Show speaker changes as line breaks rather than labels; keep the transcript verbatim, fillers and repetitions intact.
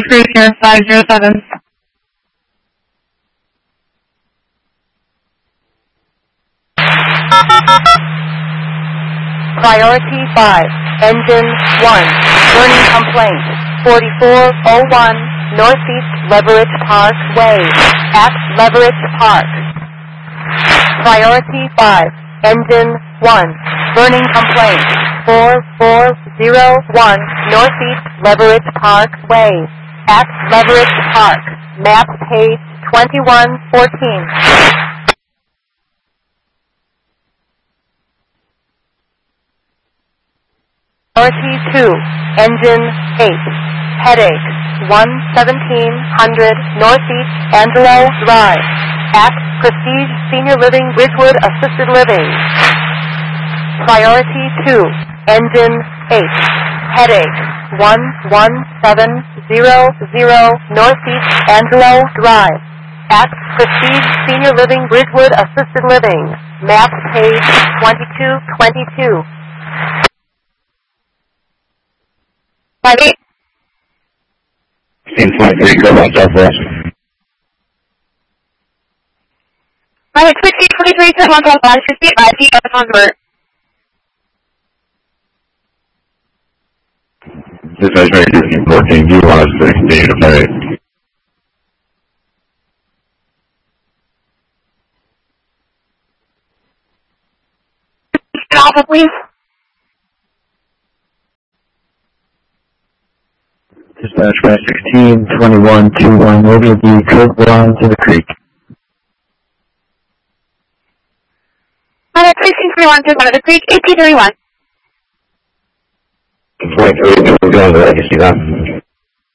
Cruise here, five zero seven.
Priority five, engine one, burning complaint, forty-four oh one Northeast Leverage Park Way, at Leverage Park. Priority five, engine one, burning complaint, four four oh one Northeast Leverage Park Way, at Leverage Park, map page twenty-one fourteen. Priority two, engine eight, headache, one seventeen hundred Northeast Angelo Drive, at Prestige Senior Living Ridgewood Assisted Living. Priority two, engine eight, headache, one one seven zero zero Northeast Angelo Drive, at Prestige Senior Living Ridgewood Assisted Living, map page twenty-two twenty-two.
Five eight.
Sixteen twenty-three, go on Southwest.
Five eight sixteen twenty-three, set one five fifty-eight by P F Convert.
Dispatch fifteen fourteen, do you want us to continue to play?
Get Alpha, please.
Dispatch by sixteen twenty-one twenty-one, over the coast line to the creek.
Five eight sixteen twenty-one, to the creek, eighteen thirty-one.
twenty-three, going to the legacy, that.